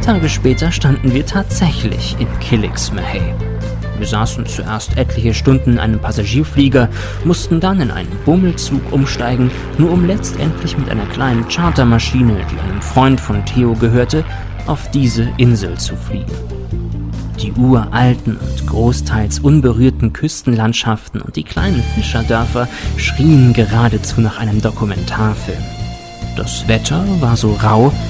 Tage später standen wir tatsächlich in Kilixmahay. Wir saßen zuerst etliche Stunden in einem Passagierflieger, mussten dann in einen Bummelzug umsteigen, nur um letztendlich mit einer kleinen Chartermaschine, die einem Freund von Theo gehörte, auf diese Insel zu fliegen. Die uralten und großteils unberührten Küstenlandschaften und die kleinen Fischerdörfer schrien geradezu nach einem Dokumentarfilm. Das Wetter war so rau,